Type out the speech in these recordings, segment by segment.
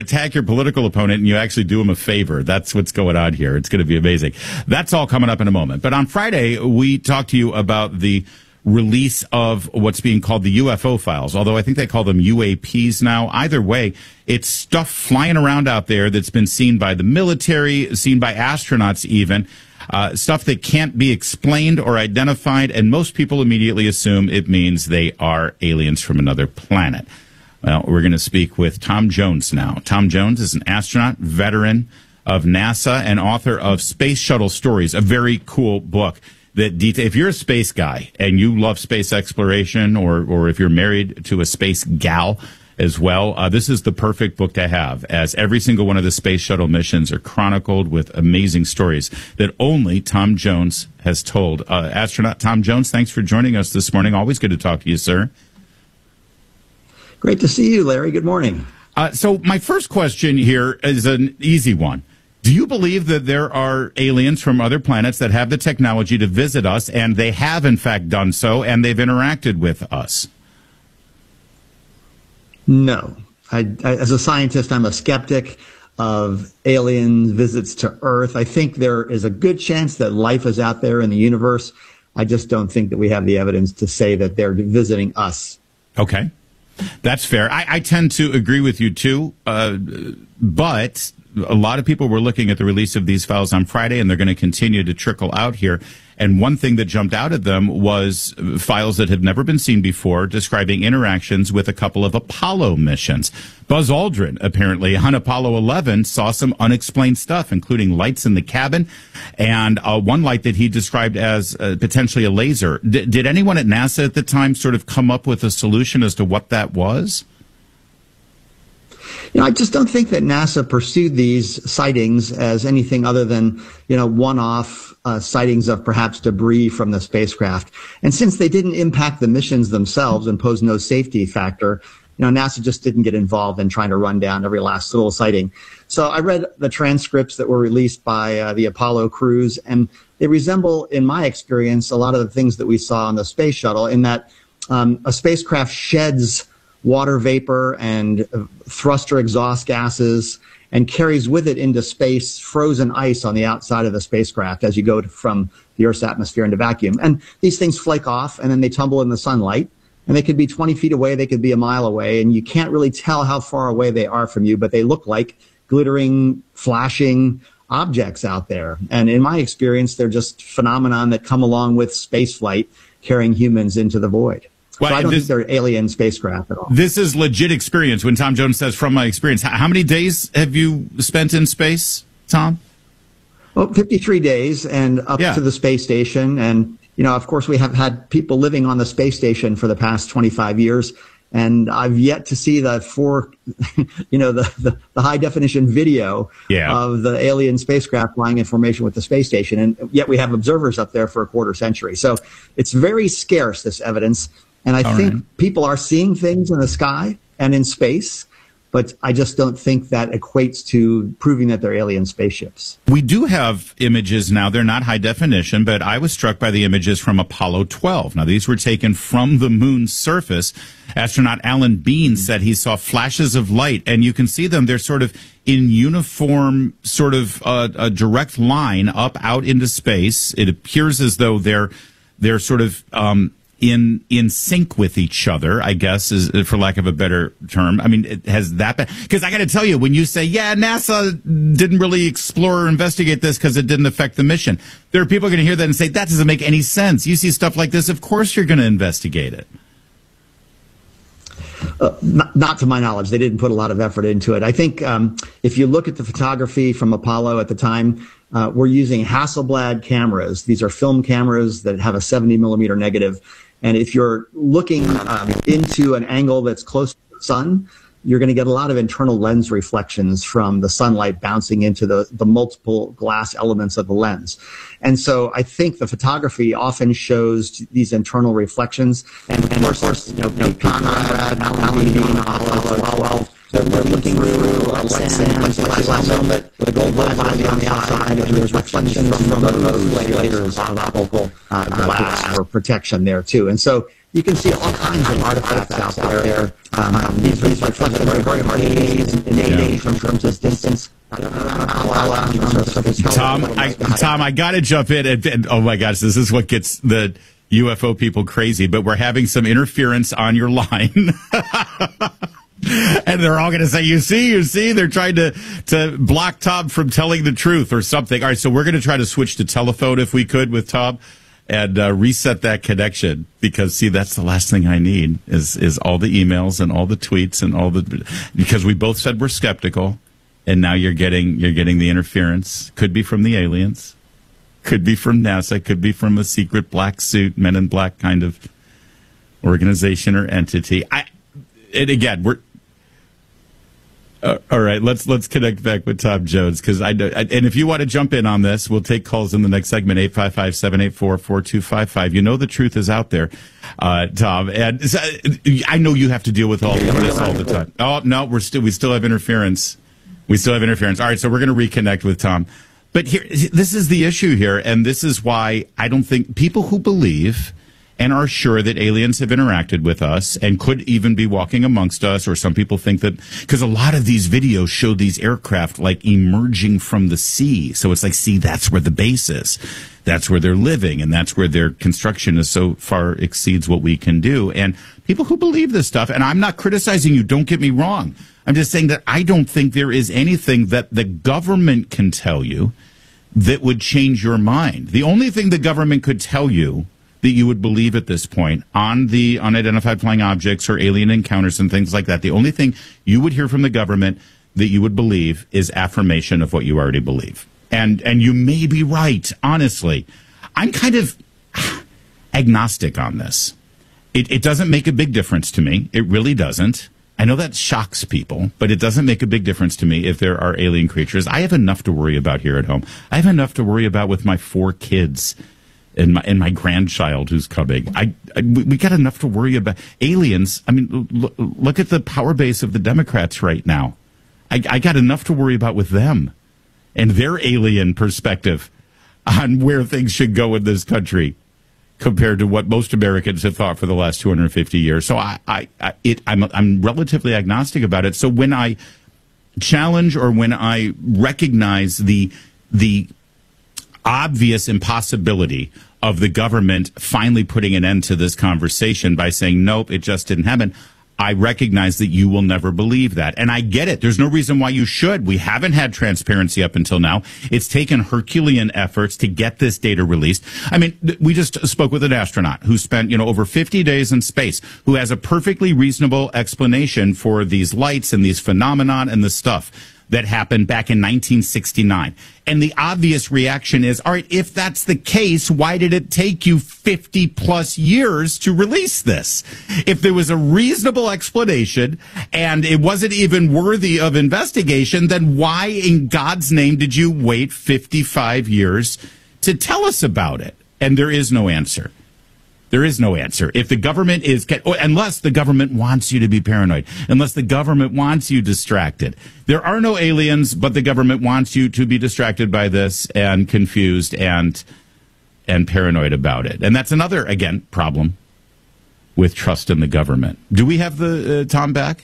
attack your political opponent and you actually do him a favor. That's what's going on here. It's going to be amazing. That's all coming up in a moment. But on Friday, we talked to you about the release of what's being called the UFO files, although I think they call them UAPs now. Either way, it's stuff flying around out there that's been seen by the military, seen by astronauts even, stuff that can't be explained or identified, and most people immediately assume it means they are aliens from another planet. Well, we're going to speak with Tom Jones now. Tom Jones is an astronaut, veteran of NASA, and author of Space Shuttle Stories, a very cool book that if you're a space guy and you love space exploration, or if you're married to a space gal as well, this is the perfect book to have, as every single one of the space shuttle missions are chronicled with amazing stories that only Tom Jones has told. Astronaut Tom Jones, thanks for joining us this morning. Always good to talk to you, sir. Great to see you, Larry. Good morning. So my first question here is an easy one. Do you believe that there are aliens from other planets that have the technology to visit us, and they have, in fact, done so, and they've interacted with us? No. As a scientist, I'm a skeptic of alien visits to Earth. I think there is a good chance that life is out there in the universe. I just don't think that we have the evidence to say that they're visiting us. Okay. That's fair. I tend to agree with you, too, but a lot of people were looking at the release of these files on Friday, and they're going to continue to trickle out here. And one thing that jumped out at them was files that had never been seen before, describing interactions with a couple of Apollo missions. Buzz Aldrin, apparently, on Apollo 11, saw some unexplained stuff, including lights in the cabin, and one light that he described as potentially a laser. Did anyone at NASA at the time sort of come up with a solution as to what that was? I just don't think that NASA pursued these sightings as anything other than, one-off sightings of perhaps debris from the spacecraft. And since they didn't impact the missions themselves and pose no safety factor, NASA just didn't get involved in trying to run down every last little sighting. So I read the transcripts that were released by the Apollo crews, and they resemble, in my experience, a lot of the things that we saw on the space shuttle, in that a spacecraft sheds water vapor and thruster exhaust gases and carries with it into space frozen ice on the outside of the spacecraft as you go from the Earth's atmosphere into vacuum. And these things flake off, and then they tumble in the sunlight. And they could be 20 feet away, they could be a mile away, and you can't really tell how far away they are from you, but they look like glittering, flashing objects out there. And in my experience, they're just phenomenon that come along with space flight carrying humans into the void. Well, so I don't think they're alien spacecraft at all. This is legit experience. When Tom Jones says, from my experience, how many days have you spent in space, Tom? Well, 53 days and up to the space station. And, of course, we have had people living on the space station for the past 25 years. And I've yet to see the the high definition video of the alien spacecraft flying in formation with the space station. And yet we have observers up there for a quarter century. So it's very scarce, this evidence. And I think people are seeing things in the sky and in space, but I just don't think that equates to proving that they're alien spaceships. We do have images now. They're not high definition, but I was struck by the images from Apollo 12. Now, these were taken from the moon's surface. Astronaut Alan Bean said he saw flashes of light, and you can see them. They're sort of in uniform, sort of a direct line up out into space. It appears as though they're sort of in sync with each other, I guess, is for lack of a better term. I mean, it has that been, because I got to tell you, when you say, NASA didn't really explore or investigate this because it didn't affect the mission, there are people going to hear that and say, that doesn't make any sense. You see stuff like this, of course you're going to investigate it. Not to my knowledge. They didn't put a lot of effort into it. I think if you look at the photography from Apollo at the time, we're using Hasselblad cameras. These are film cameras that have a 70 millimeter negative. And if you're looking into an angle that's close to the sun, you're going to get a lot of internal lens reflections from the sunlight bouncing into the multiple glass elements of the lens. And so I think the photography often shows these internal reflections. And of course, Conrad, Alan Bean, Apollo 12, they're looking through a lens helmet with a gold body on the outside, and there's reflections from those layers of optical glass for protection there too. And so you can see all kinds of artifacts out there. These reflections are very hard to gaze and days from just distance. Tom, I got to jump in. And, oh, my gosh, this is what gets the UFO people crazy. But we're having some interference on your line. And they're all going to say, you see, they're trying to block Tom from telling the truth or something. All right, so we're going to try to switch to telephone if we could with Tom and reset that connection because, see, that's the last thing I need is all the emails and all the tweets and all the – because we both said we're skeptical, and now you're getting the interference. Could be from the aliens. Could be from NASA. Could be from a secret black suit, Men in Black kind of organization or entity. And again, we're – all right, let's connect back with Tom Jones because I know, and if you want to jump in on this, we'll take calls in the next segment. 855-784-4255. You know the truth is out there, Tom, and I know you have to deal with all of this all the time. Oh no, we still have interference. We still have interference. All right, so we're going to reconnect with Tom, but here, this is the issue here, and this is why I don't think people who believe and are sure that aliens have interacted with us and could even be walking amongst us, or some people think that, because a lot of these videos show these aircraft like emerging from the sea. So it's like, see, that's where the base is. That's where they're living, and that's where their construction is so far exceeds what we can do. And people who believe this stuff, and I'm not criticizing you, don't get me wrong. I'm just saying that I don't think there is anything that the government can tell you that would change your mind. The only thing the government could tell you that you would believe at this point on the unidentified flying objects or alien encounters and things like that, the only thing you would hear from the government that you would believe is affirmation of what you already believe. And you may be right, honestly. I'm kind of agnostic on this. It doesn't make a big difference to me. It really doesn't. I know that shocks people, but it doesn't make a big difference to me if there are alien creatures. I have enough to worry about here at home. I have enough to worry about with my 4 kids. And my grandchild who's coming. We got enough to worry about. Aliens, I mean, look at the power base of the Democrats right now. I got enough to worry about with them and their alien perspective on where things should go in this country compared to what most Americans have thought for the last 250 years. So I'm relatively agnostic about it. So when I challenge or when I recognize the obvious impossibility of the government finally putting an end to this conversation by saying, nope, it just didn't happen, I recognize that you will never believe that. And I get it. There's no reason why you should. We haven't had transparency up until now. It's taken Herculean efforts to get this data released. I mean, we just spoke with an astronaut who spent, over 50 days in space, who has a perfectly reasonable explanation for these lights and these phenomenon and the stuff that happened back in 1969. And the obvious reaction is, all right, if that's the case, why did it take you 50 plus years to release this? If there was a reasonable explanation and it wasn't even worthy of investigation, then why in God's name did you wait 55 years to tell us about it? And there is no answer. There is no answer. If the government unless the government wants you to be paranoid, unless the government wants you distracted. There are no aliens, but the government wants you to be distracted by this and confused and paranoid about it. And that's another, again, problem with trust in the government. Do we have the Tom back?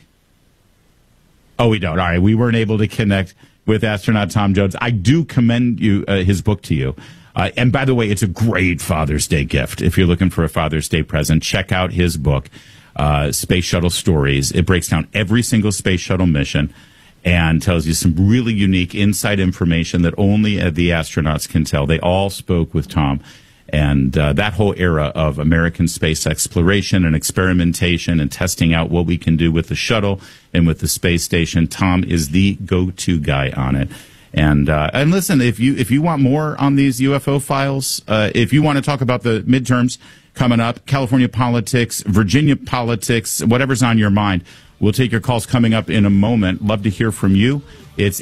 Oh, we don't. All right. We weren't able to connect with astronaut Tom Jones. I do commend you his book to you. And by the way, it's a great Father's Day gift. If you're looking for a Father's Day present, check out his book, Space Shuttle Stories. It breaks down every single space shuttle mission and tells you some really unique inside information that only the astronauts can tell. They all spoke with Tom. And that whole era of American space exploration and experimentation and testing out what we can do with the shuttle and with the space station, Tom is the go-to guy on it. And listen, if you want more on these UFO files, if you want to talk about the midterms coming up, California politics, Virginia politics, whatever's on your mind, we'll take your calls coming up in a moment. Love to hear from you. It's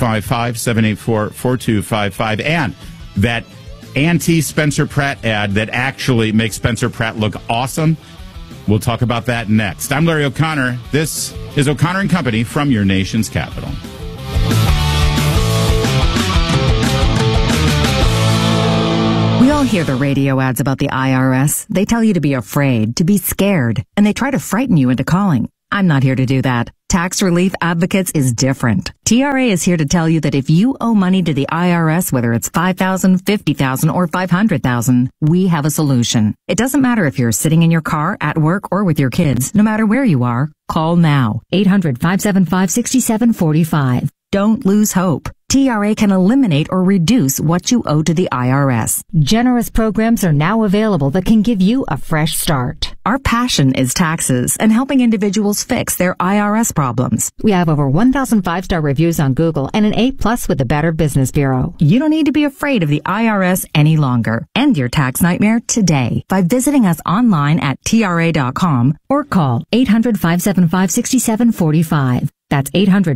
855-784-4255. And that anti-Spencer Pratt ad that actually makes Spencer Pratt look awesome. We'll talk about that next. I'm Larry O'Connor. This is O'Connor and Company from your nation's capital. We all all hear the radio ads about the IRS. They tell you to be afraid, to be scared, and they try to frighten you into calling. I'm not here to do that. Tax Relief Advocates is different. TRA is here to tell you that if you owe money to the IRS, whether it's $5,000, $50,000, or $500,000, we have a solution. It doesn't matter if you're sitting in your car, at work, or with your kids. No matter where you are, call now. 800-575-6745. Don't lose hope. TRA can eliminate or reduce what you owe to the IRS. Generous programs are now available that can give you a fresh start. Our passion is taxes and helping individuals fix their IRS problems. We have over 1,000 5-star reviews on Google and an A+ with the Better Business Bureau. You don't need to be afraid of the IRS any longer. End your tax nightmare today by visiting us online at TRA.com or call 800-575-6745. That's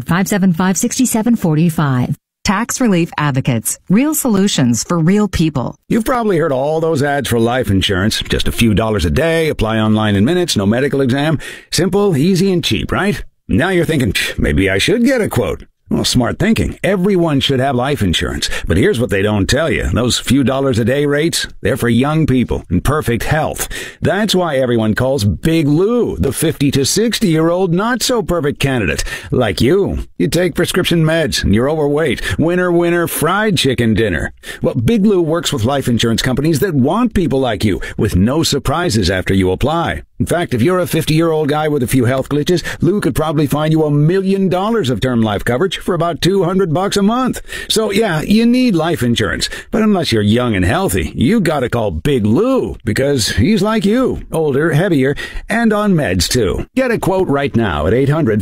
800-575-6745. Tax Relief Advocates. Real solutions for real people. You've probably heard all those ads for life insurance. Just a few dollars a day, apply online in minutes, no medical exam. Simple, easy, and cheap, right? Now you're thinking, maybe I should get a quote. Well, smart thinking. Everyone should have life insurance. But here's what they don't tell you. Those few dollars a day rates, they're for young people in perfect health. That's why everyone calls Big Lou the 50 to 60-year-old not-so-perfect candidate. Like you. You take prescription meds and you're overweight. Winner, fried chicken dinner. Well, Big Lou works with life insurance companies that want people like you with no surprises after you apply. In fact, if you're a 50-year-old guy with a few health glitches, Lou could probably find you $1 million of term life coverage for about $200 a month. So yeah, you need life insurance. But unless you're young and healthy, you gotta call Big Lou because he's like you, older, heavier, and on meds too. Get a quote right now at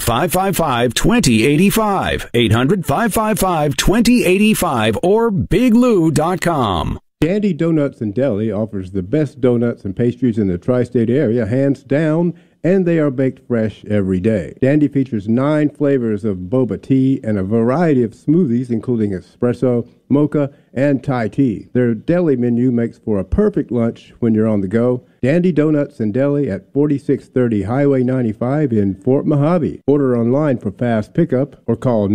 800-555-2085, 800-555-2085 or biglou.com. Dandy Donuts and Deli offers the best donuts and pastries in the tri-state area, hands down, and they are baked fresh every day. Dandy features 9 flavors of boba tea and a variety of smoothies, including espresso, mocha, and Thai tea. Their deli menu makes for a perfect lunch when you're on the go. Dandy Donuts and Deli at 4630 Highway 95 in Fort Mojave. Order online for fast pickup or call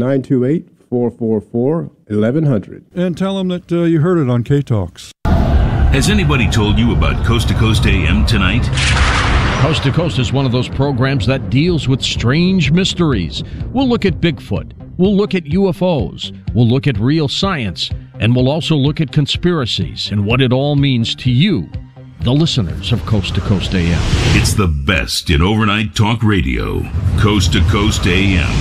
928-444-1100. And tell them that you heard it on K-Talks. Has anybody told you about Coast to Coast AM tonight? Coast to Coast is one of those programs that deals with strange mysteries. We'll look at Bigfoot. We'll look at UFOs. We'll look at real science. And we'll also look at conspiracies and what it all means to you, the listeners of Coast to Coast AM. It's the best in overnight talk radio. Coast to Coast AM.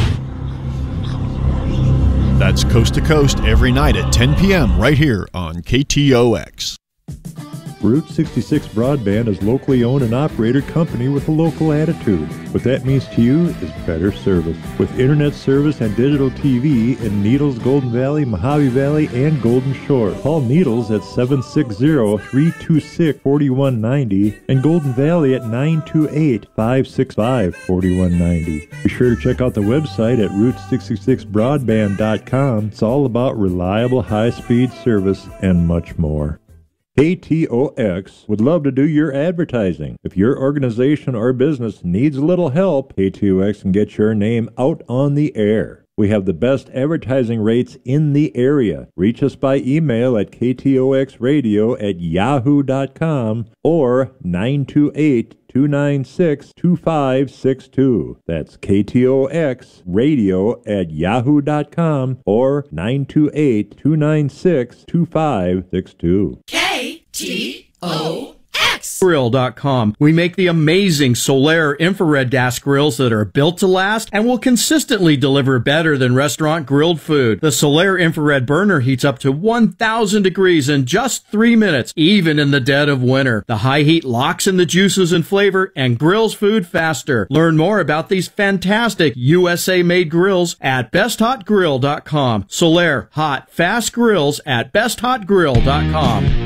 That's Coast to Coast every night at 10 p.m. right here on KTOX. Route 66 Broadband is locally owned and operated company with a local attitude. What that means to you is better service. With internet service and digital TV in Needles, Golden Valley, Mojave Valley, and Golden Shore. Call Needles at 760-326-4190 and Golden Valley at 928-565-4190. Be sure to check out the website at Route66Broadband.com. It's all about reliable high-speed service and much more. KTOX would love to do your advertising. If your organization or business needs a little help, KTOX can get your name out on the air. We have the best advertising rates in the area. Reach us by email at ktoxradio@yahoo.com or 928-296-2562. That's KTOXradio@yahoo.com or 928-296-2562. Grill.com. We make the amazing Solaire infrared gas grills that are built to last and will consistently deliver better than restaurant grilled food. The Solaire infrared burner heats up to 1,000 degrees in just 3 minutes, even in the dead of winter. The high heat locks in the juices and flavor and grills food faster. Learn more about these fantastic USA-made grills at besthotgrill.com. Solaire hot, fast grills at besthotgrill.com.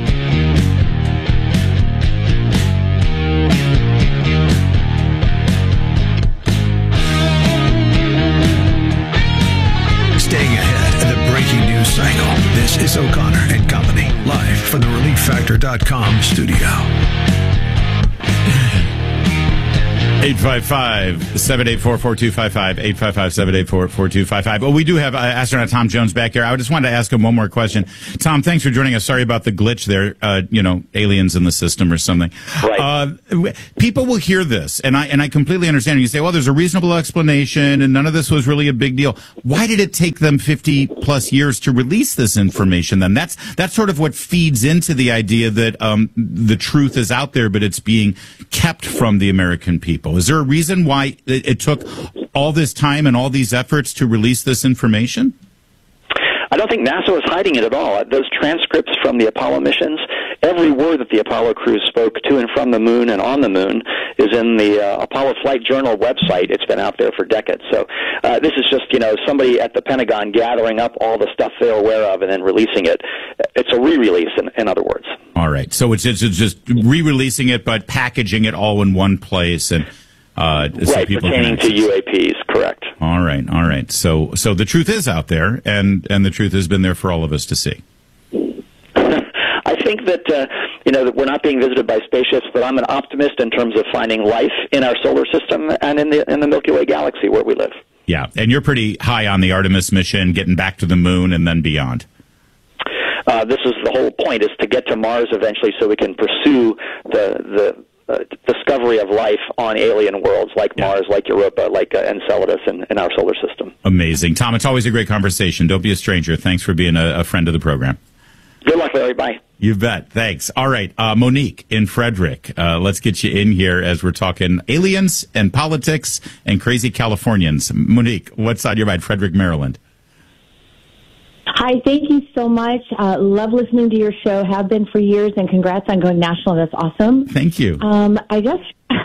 Staying ahead of the breaking news cycle, this is O'Connor and Company, live from the ReliefFactor.com studio. 855-784-4255, 855-784-4255. Well, we do have astronaut Tom Jones back here. I just wanted to ask him one more question. Tom, thanks for joining us. Sorry about the glitch there, aliens in the system or something. Right. People will hear this, and I completely understand. You say, well, there's a reasonable explanation, and none of this was really a big deal. Why did it take them 50-plus years to release this information, then? That's sort of what feeds into the idea that the truth is out there, but it's being kept from the American people. Is there a reason why it took all this time and all these efforts to release this information? I don't think NASA was hiding it at all. Those transcripts from the Apollo missions, every word that the Apollo crew spoke to and from the moon and on the moon is in the Apollo Flight Journal website. It's been out there for decades. So this is just, somebody at the Pentagon gathering up all the stuff they're aware of and then releasing it. It's a re-release, in other words. All right. So it's just re-releasing it, but packaging it all in one place and right, pertaining to UAPs, correct. All right. So the truth is out there, and the truth has been there for all of us to see. I think that that we're not being visited by spaceships, but I'm an optimist in terms of finding life in our solar system and in the Milky Way galaxy where we live. Yeah, and you're pretty high on the Artemis mission, getting back to the moon and then beyond. This is the whole point: is to get to Mars eventually, so we can pursue the discovery of life on alien worlds like Mars, like Europa, like Enceladus in our solar system. Amazing. Tom, it's always a great conversation. Don't be a stranger. Thanks for being a friend of the program. Good luck, Larry. Bye. You bet. Thanks. All right. Monique in Frederick, let's get you in here as we're talking aliens and politics and crazy Californians. Monique, what's on your mind? Frederick, Maryland. Hi, thank you so much. Love listening to your show. Have been for years, and congrats on going national. That's awesome. Thank you. I guess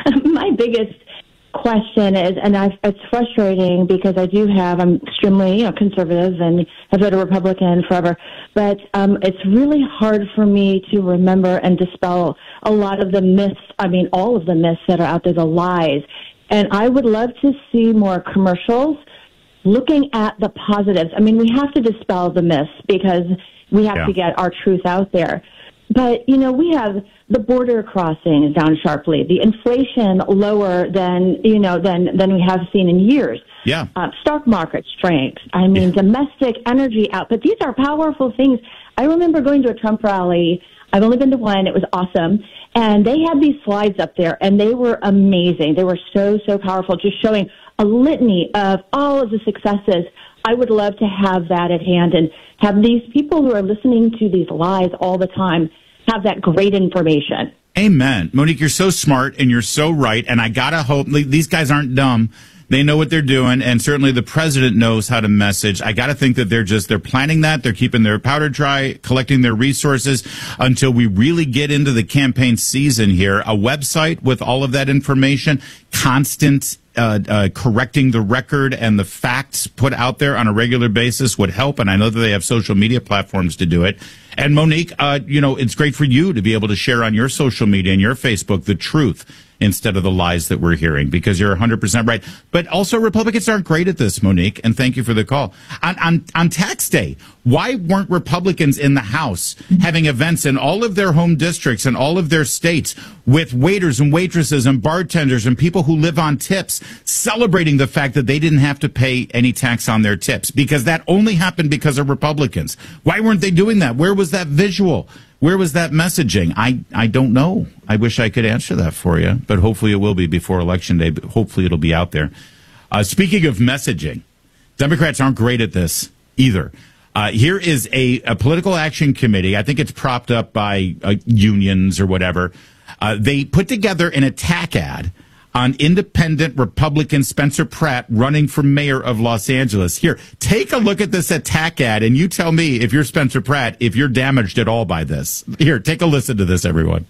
my biggest question is, and it's frustrating because I'm extremely conservative and have been a Republican forever, but it's really hard for me to remember and dispel a lot of the myths, all of the myths that are out there, the lies. And I would love to see more commercials looking at the positives. We have to dispel the myths because we have to get our truth out there. But, we have the border crossings down sharply, the inflation lower than we have seen in years. Yeah. Stock market strength. Domestic energy output. These are powerful things. I remember going to a Trump rally. I've only been to one. It was awesome. And they had these slides up there, and they were amazing. They were so, so powerful, just showing a litany of all of the successes. I would love to have that at hand and have these people who are listening to these lies all the time have that great information. Amen. Monique, you're so smart and you're so right. And I got to hope these guys aren't dumb. They know what they're doing. And certainly the president knows how to message. I got to think that they're planning that. They're keeping their powder dry, collecting their resources until we really get into the campaign season here. A website with all of that information, constant correcting the record and the facts put out there on a regular basis would help. And I know that they have social media platforms to do it. And Monique, it's great for you to be able to share on your social media and your Facebook the truth instead of the lies that we're hearing, because you're 100% right. But also Republicans aren't great at this, Monique, and thank you for the call. On tax day, why weren't Republicans in the House having events in all of their home districts and all of their states with waiters and waitresses and bartenders and people who live on tips celebrating the fact that they didn't have to pay any tax on their tips? Because that only happened because of Republicans. Why weren't they doing that? Where was that visual? Where was that messaging? I don't know. I wish I could answer that for you, but hopefully it will be before Election Day. But hopefully it'll be out there. Speaking of messaging, Democrats aren't great at this either. Here is a political action committee. I think it's propped up by unions or whatever. They put together an attack ad on independent Republican Spencer Pratt running for mayor of Los Angeles. Here, take a look at this attack ad, and you tell me, if you're Spencer Pratt, if you're damaged at all by this. Here, take a listen to this, everyone.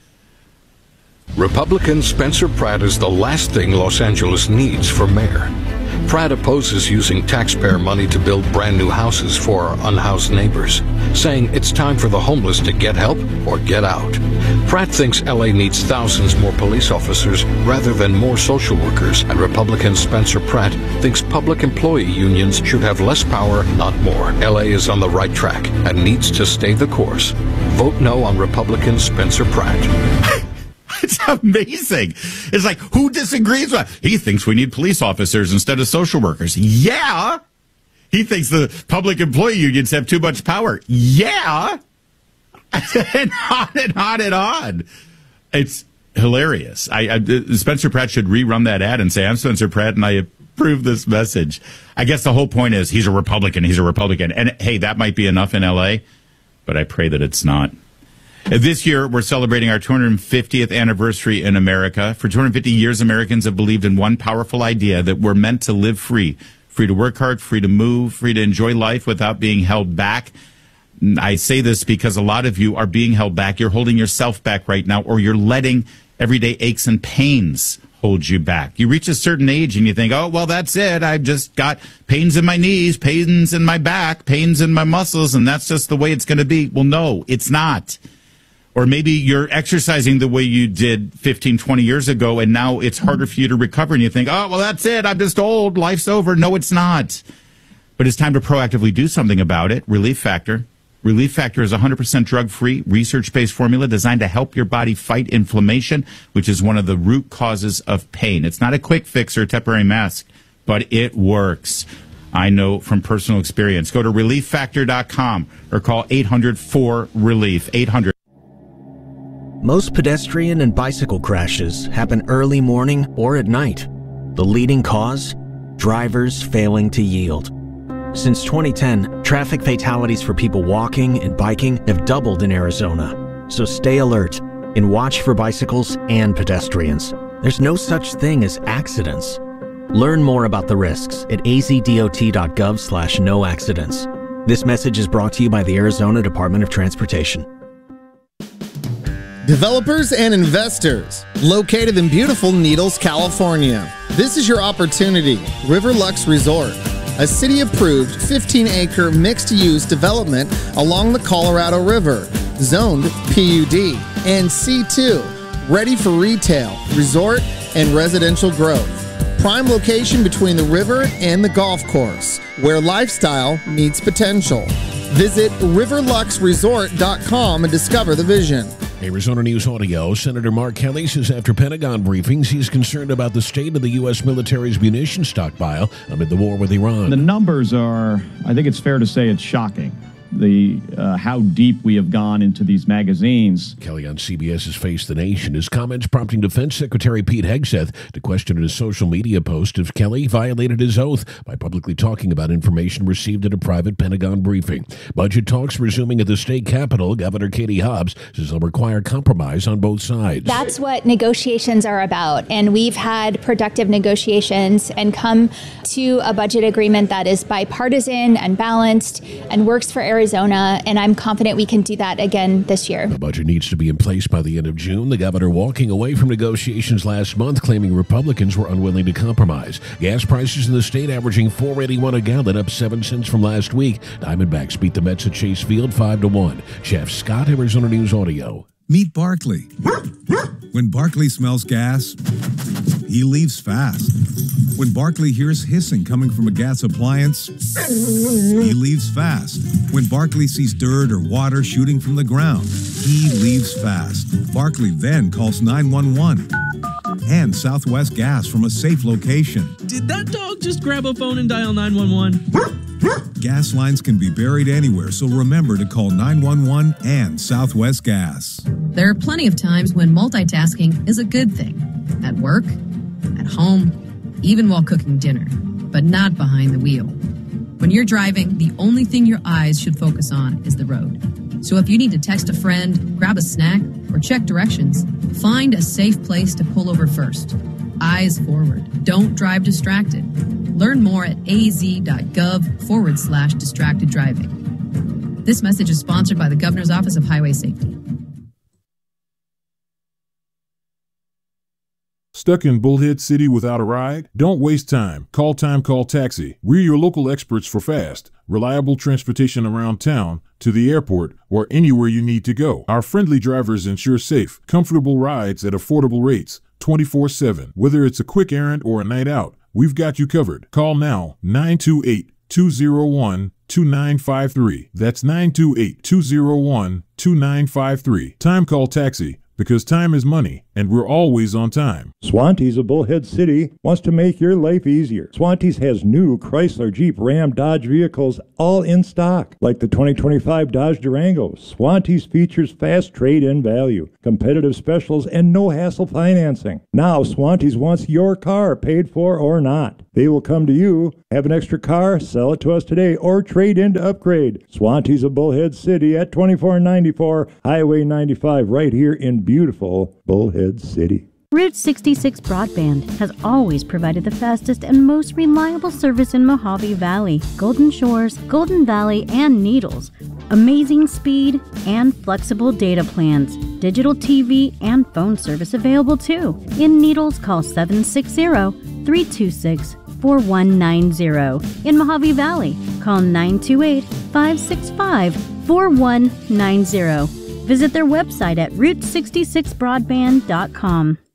Republican Spencer Pratt is the last thing Los Angeles needs for mayor. Pratt opposes using taxpayer money to build brand new houses for our unhoused neighbors, saying it's time for the homeless to get help or get out. Pratt thinks LA needs thousands more police officers rather than more social workers, and Republican Spencer Pratt thinks public employee unions should have less power, not more. LA is on the right track and needs to stay the course. Vote no on Republican Spencer Pratt. It's amazing. It's like, who disagrees with? He thinks we need police officers instead of social workers. Yeah. He thinks the public employee unions have too much power. Yeah. And on and on and on. It's hilarious. Spencer Pratt should rerun that ad and say, I'm Spencer Pratt and I approve this message. I guess the whole point is he's a Republican. He's a Republican. And hey, that might be enough in L.A., but I pray that it's not. This year, we're celebrating our 250th anniversary in America. For 250 years, Americans have believed in one powerful idea, that we're meant to live free. Free to work hard, free to move, free to enjoy life without being held back. I say this because a lot of you are being held back. You're holding yourself back right now, or you're letting everyday aches and pains hold you back. You reach a certain age and you think, oh, well, that's it. I've just got pains in my knees, pains in my back, pains in my muscles, and that's just the way it's going to be. Well, no, it's not. Or maybe you're exercising the way you did 15, 20 years ago, and now it's harder for you to recover, and you think, oh, well, that's it. I'm just old. Life's over. No, it's not. But it's time to proactively do something about it. Relief Factor. Relief Factor is a 100% drug-free, research-based formula designed to help your body fight inflammation, which is one of the root causes of pain. It's not a quick fix or a temporary mask, but it works. I know from personal experience. Go to ReliefFactor.com or call 800-4RELIEF, 800. Most pedestrian and bicycle crashes happen early morning or at night. The leading cause? Drivers failing to yield. Since 2010, traffic fatalities for people walking and biking have doubled in Arizona. So stay alert and watch for bicycles and pedestrians. There's no such thing as accidents. Learn more about the risks at azdot.gov/no-accidents. This message is brought to you by the Arizona Department of Transportation. Developers and investors, located in beautiful Needles, California. This is your opportunity. River Lux Resort, a city-approved 15-acre mixed-use development along the Colorado River, zoned PUD and C2, ready for retail, resort, and residential growth. Prime location between the river and the golf course, where lifestyle meets potential. Visit riverluxresort.com and discover the vision. Arizona News Audio. Senator Mark Kelly says after Pentagon briefings, he's concerned about the state of the U.S. military's munitions stockpile amid the war with Iran. The numbers are, I think it's fair to say it's shocking. How deep we have gone into these magazines. Kelly on CBS's Face the Nation. His comments prompting Defense Secretary Pete Hegseth to question in his social media post if Kelly violated his oath by publicly talking about information received at a private Pentagon briefing. Budget talks resuming at the state capitol. Governor Katie Hobbs says they'll require compromise on both sides. That's what negotiations are about, and we've had productive negotiations and come to a budget agreement that is bipartisan and balanced and works for Arizona, and I'm confident we can do that again this year. The budget needs to be in place by the end of June. The governor walking away from negotiations last month, claiming Republicans were unwilling to compromise. Gas prices in the state averaging $4.81 a gallon, up 7 cents from last week. Diamondbacks beat the Mets at Chase Field 5-1. Jeff Scott, Arizona News Audio. Meet Barkley. When Barkley smells gas, he leaves fast. When Barkley hears hissing coming from a gas appliance, he leaves fast. When Barkley sees dirt or water shooting from the ground, he leaves fast. Barkley then calls 911 and Southwest Gas from a safe location. Did that dog just grab a phone and dial 911? Gas lines can be buried anywhere, so remember to call 911 and Southwest Gas. There are plenty of times when multitasking is a good thing. At work, at home, even while cooking dinner, but not behind the wheel. When you're driving, the only thing your eyes should focus on is the road. So if you need to text a friend, grab a snack, or check directions, find a safe place to pull over first. Eyes forward. Don't drive distracted. Learn more at az.gov/distracted driving. This message is sponsored by the Governor's Office of Highway Safety. Stuck in Bullhead City without a ride? Don't waste time. Call Time Call Taxi. We're your local experts for fast, reliable transportation around town, to the airport, or anywhere you need to go. Our friendly drivers ensure safe, comfortable rides at affordable rates, 24/7. Whether it's a quick errand or a night out, we've got you covered. Call now, 928-201-2953. That's 928-201-2953. Time Call Taxi. because time is money, and we're always on time. Swantees of Bullhead City wants to make your life easier. Swantees has new Chrysler, Jeep, Ram, Dodge vehicles all in stock, like the 2025 Dodge Durango. Swantees features fast trade-in value, competitive specials, and no-hassle financing. Now Swantees wants your car, paid for or not. They will come to you, have an extra car, sell it to us today, or trade in to upgrade. Swantees of Bullhead City at 2494 Highway 95, right here in beautiful Bullhead City. Route 66 Broadband has always provided the fastest and most reliable service in Mojave Valley, Golden Shores, Golden Valley, and Needles. Amazing speed and flexible data plans. Digital TV and phone service available too. In Needles, call 760-326-4190. In Mojave Valley, call 928-565-4190. Visit their website at route66broadband.com.